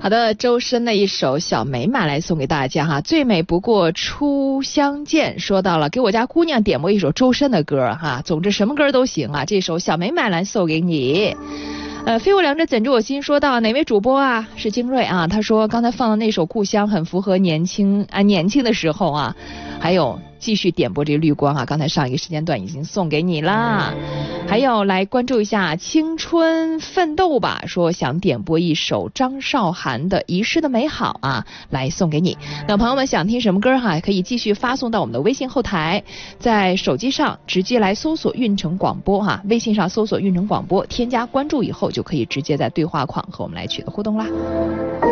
好的，周深的一首《小美满》来送给大家哈，最美不过初相见。说到了，给我家姑娘点播一首周深的歌哈，总之什么歌都行啊，这首《小美满》来送给你。飞舞两者怎知我心说到哪位主播啊？是精锐啊，他说刚才放的那首《故乡》很符合年轻的时候啊，还有继续点播这绿光啊，刚才上一个时间段已经送给你啦。还有来关注一下青春奋斗吧，说想点播一首张韶涵的《遗失的美好》啊，来送给你。那朋友们想听什么歌哈，可以继续发送到我们的微信后台，在手机上直接来搜索运城广播哈，微信上搜索运城广播，添加关注以后就可以直接在对话框和我们来取得互动啦。